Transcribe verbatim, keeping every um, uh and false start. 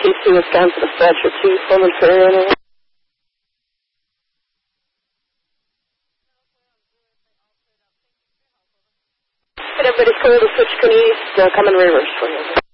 T C Wisconsin dispatcher two, Pullman Ferry on it. Everybody's clear to switch to east, uh, coming reverse for you.